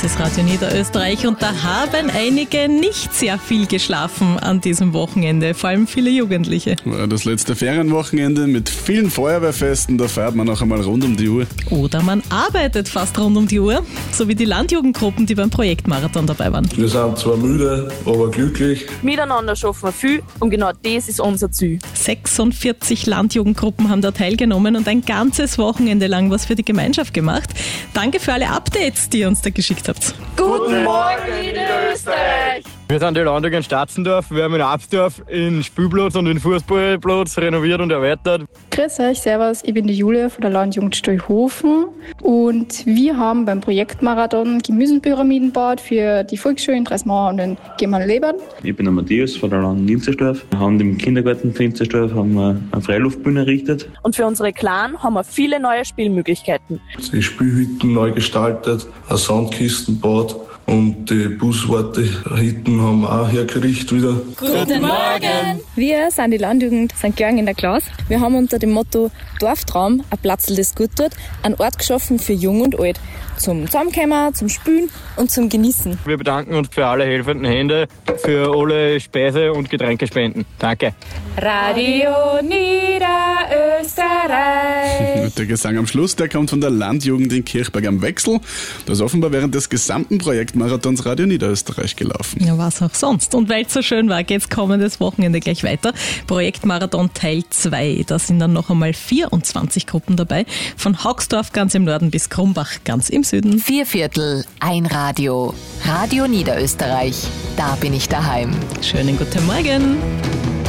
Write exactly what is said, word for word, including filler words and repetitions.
ist Radio Niederösterreich und da haben einige nicht sehr viel geschlafen an diesem Wochenende, vor allem viele Jugendliche. Das letzte Ferienwochenende mit vielen Feuerwehrfesten, da feiert man noch einmal rund um die Uhr. Oder man arbeitet fast rund um die Uhr, so wie die Landjugendgruppen, die beim Projektmarathon dabei waren. Wir sind zwar müde, aber glücklich. Miteinander schaffen wir viel und genau das ist unser Ziel. sechsundvierzig Landjugendgruppen haben da teilgenommen und ein ganzes Wochenende lang was für die Gemeinschaft gemacht. Danke für alle Updates, die ihr uns da geschickt habt. Guten Morgen, Niederösterreich! Wir sind die Landjugend Statzendorf. Wir haben in Absdorf den Spielplatz und den Fußballplatz renoviert und erweitert. Grüß euch, servus, ich bin die Julia von der Landjugend Stolhofen und wir haben beim Projektmarathon Gemüsenpyramiden gebaut für die Volksschule in Dreismauer und in Gemanlebern. Ich bin der Matthias von der Land Ninzersdorf. Wir haben im Kindergarten von Ninzersdorf haben wir eine Freiluftbühne errichtet. Und für unsere Clan haben wir viele neue Spielmöglichkeiten. Die Spielhütten neu gestaltet, eine Sandkisten gebaut. Und die Buswarte hinten haben wir auch hergerichtet wieder. Guten Morgen! Wir sind die Landjugend Sankt Georgen in der Klaus. Wir haben unter dem Motto Dorftraum, ein Platzl, das gut tut, einen Ort geschaffen für Jung und Alt. Zum Zusammenkommen, zum Spülen und zum Genießen. Wir bedanken uns für alle helfenden Hände, für alle Speise- und Getränkespenden. Danke. Radio Niederösterreich. Der Gesang am Schluss, der kommt von der Landjugend in Kirchberg am Wechsel. Das ist offenbar während des gesamten Projektmarathons Radio Niederösterreich gelaufen. Ja, was auch sonst. Und weil es so schön war, geht's kommendes Wochenende gleich weiter. Projektmarathon Teil zwei. Da sind dann noch einmal vierundzwanzig Gruppen dabei. Von Haugsdorf ganz im Norden bis Krumbach ganz im Süden. Vier Viertel, ein Radio. Radio Niederösterreich. Da bin ich daheim. Schönen guten Morgen.